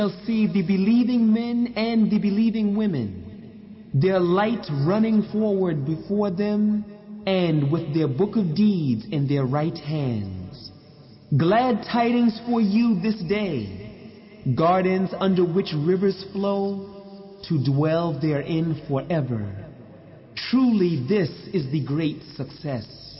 shall see the believing men and the believing women, their light running forward before them, and with their book of deeds in their right hands. Glad tidings for you this day, gardens under which rivers flow, to dwell therein forever. Truly this is the great success.